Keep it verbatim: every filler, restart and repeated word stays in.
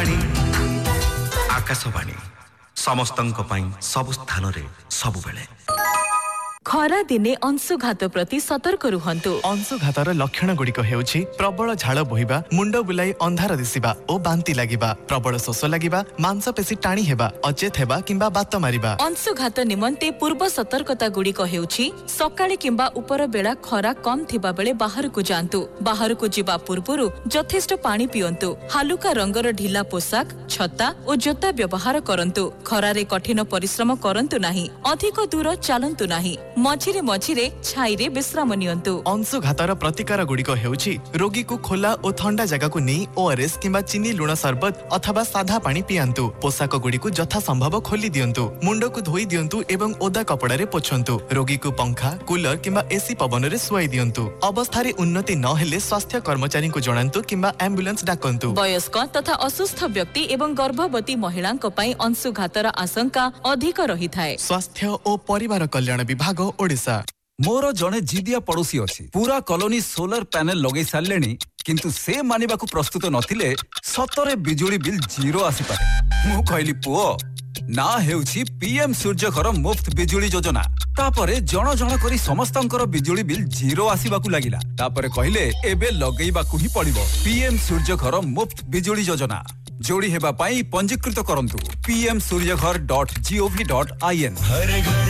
आकाशवाणी आकाशवाणी समस्तंक पई सब स्थान रे सब बेले खरा दिने अंशुघात प्रति सतर्क रुहंतु। अंशुघातर लक्षण गुड़िक हेउछि प्रबल झाड़ बोहिबा, मुंड बुलाई अंधार दिसिबा ओ बांती लागिबा, प्रबल शोष लागिबा, मांसपेशी टाणी हेबा, अचेत हेबा किंबा बात मारिबा। अंशुघात निमंते पूर्व सतर्कता गुड़िक हेउछि सकाळे किंबा उपर बेला खरा कम थिबा बेले बाहर को जांतु। बाहर को जिबा पूर्वरु यथेष्ट पानी पियंतु। हालुका रंगर ढिला पोशाक, छता और जोता व्यवहार करंतु। खरारे कठिन परिश्रम करंतु नाही। अधिक दूर चलंतु नाही। मझिरे मझिरे छाईरे विश्राम नियंतु। अंशुघातर प्रतिकार गुड़िक हेउछि रोगी को खोला और ठंडा जगह को नहीं ओआरएस किंबा चीनी लुण सरबत अथवा साधा पानी पियंतु। पोशाक गुड़ी को यथा संभव खोली दियंतु। मुंड को धोई दियंतु एवं ओदा कपड़ा रे पोछंतु। रोगी को पंखा, कूलर किंबा एसी पवन रे सुआई दियंतु। अवस्था रे उन्नति न हेले स्वास्थ्य कर्मचारी को जणांतु किंबा एम्बुलेंस डाकंतु। वयस्क तथा असुस्थ व्यक्ति एवं गर्भवती महिलांक पई अंशुघातर आशंका अधिक रही थाए। स्वास्थ्य और परिवार कल्याण विभाग ओडिशा। मोर जड़े जिदिया पड़ोसी अच्छी पूरा कॉलोनी सोलर पैनल लगे सारे किंतु से मानिबा को प्रस्तुत नथिले सतरे बिजुली बिल जीरो आसी पारे। मु कहली पुओ ना हेउछि पीएम सूर्यघर मुफ्त बिजुली योजना। तापरे जण जण करी समस्तंकर बिजुली बिल जीरो आसीबाकू लागिला। तापरे कहले एबे लगेइबाकू ही पड़िबो पीएम सूर्यघर मुफ्त बिजुली योजना। जोड़ी हेबा पाई पंजीकृत करंतु PM Surya Ghar dot gov dot IN.